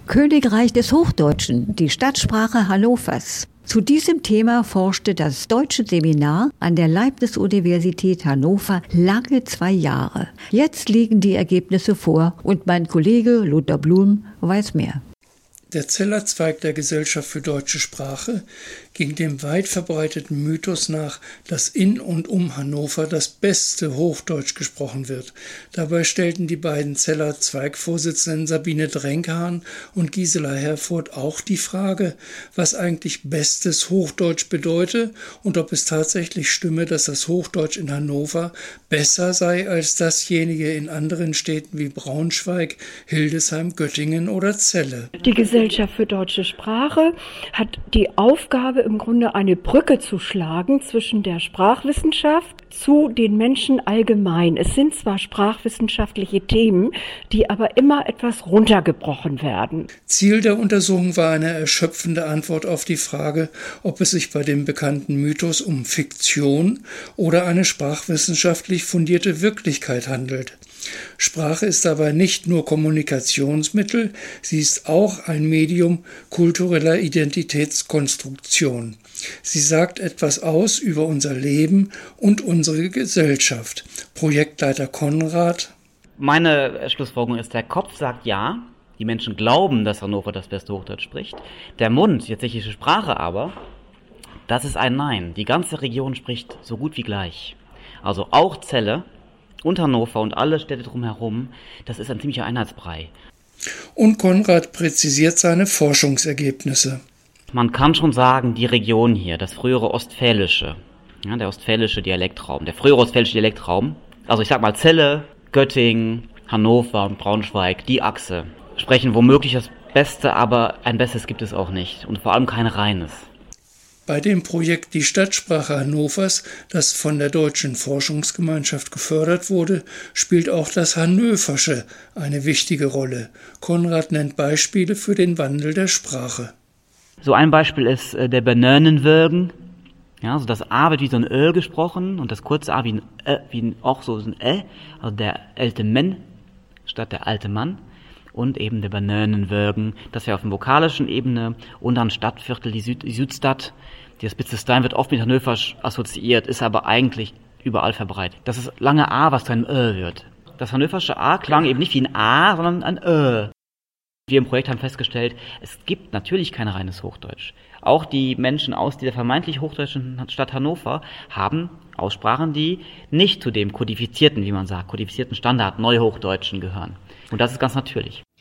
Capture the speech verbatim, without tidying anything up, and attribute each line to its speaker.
Speaker 1: Königreich des Hochdeutschen, die Stadtsprache Hannovers. Zu diesem Thema forschte das Deutsche Seminar an der Leibniz-Universität Hannover lange zwei Jahre. Jetzt liegen die Ergebnisse vor und mein Kollege Lothar Blum weiß mehr.
Speaker 2: Der Zeller Zweig der Gesellschaft für deutsche Sprache ging dem weit verbreiteten Mythos nach, dass in und um Hannover das beste Hochdeutsch gesprochen wird. Dabei stellten die beiden Zeller Zweig-Vorsitzenden Sabine Drenkhahn und Gisela Herfurth auch die Frage, was eigentlich bestes Hochdeutsch bedeute und ob es tatsächlich stimme, dass das Hochdeutsch in Hannover besser sei als dasjenige in anderen Städten wie Braunschweig, Hildesheim, Göttingen oder Celle.
Speaker 3: Die Gesellschaft für deutsche Sprache hat die Aufgabe, im Grunde eine Brücke zu schlagen zwischen der Sprachwissenschaft zu den Menschen allgemein. Es sind zwar sprachwissenschaftliche Themen, die aber immer etwas runtergebrochen werden.
Speaker 2: Ziel der Untersuchung war eine erschöpfende Antwort auf die Frage, ob es sich bei dem bekannten Mythos um Fiktion oder eine sprachwissenschaftlich fundierte Wirklichkeit handelt. Sprache ist dabei nicht nur Kommunikationsmittel, sie ist auch ein Medium kultureller Identitätskonstruktion. Sie sagt etwas aus über unser Leben und unsere Gesellschaft. Projektleiter Konrad.
Speaker 4: Meine Schlussfolgerung ist, der Kopf sagt ja, die Menschen glauben, dass Hannover das beste Hochdeutsch spricht. Der Mund, die tschechische Sprache aber, das ist ein Nein. Die ganze Region spricht so gut wie gleich. Also auch Celle und Hannover und alle Städte drumherum, das ist ein ziemlicher Einheitsbrei.
Speaker 2: Und Konrad präzisiert seine Forschungsergebnisse.
Speaker 4: Man kann schon sagen, die Region hier, das frühere Ostfälische, ja, der ostfälische Dialektraum, der frühere ostfälische Dialektraum, also ich sag mal Celle, Göttingen, Hannover und Braunschweig, die Achse, sprechen womöglich das Beste, aber ein Besseres gibt es auch nicht und vor allem kein reines.
Speaker 2: Bei dem Projekt Die Stadtsprache Hannovers, das von der Deutschen Forschungsgemeinschaft gefördert wurde, spielt auch das Hannöversche eine wichtige Rolle. Konrad nennt Beispiele für den Wandel der Sprache.
Speaker 4: So ein Beispiel ist äh, der Benönenwürgen. Ja, also das A wird wie so ein Ö gesprochen und das kurze A wie ein Ö, wie ein, auch so ein Ä, also der alte Mann statt der alte Mann. Und eben der Benönenwürgen, das wäre auf der vokalischen Ebene und dann Stadtviertel, die, Süd, die Südstadt. Das Spitzestein wird oft mit Hannover assoziiert, ist aber eigentlich überall verbreitet. Das ist lange A, was zu einem Ö wird. Das hannoversche A klang eben nicht wie ein A, sondern ein Ö. Wir im Projekt haben festgestellt, es gibt natürlich kein reines Hochdeutsch. Auch die Menschen aus dieser vermeintlich hochdeutschen Stadt Hannover haben Aussprachen, die nicht zu dem kodifizierten, wie man sagt, kodifizierten Standard Neuhochdeutschen gehören. Und das ist ganz natürlich.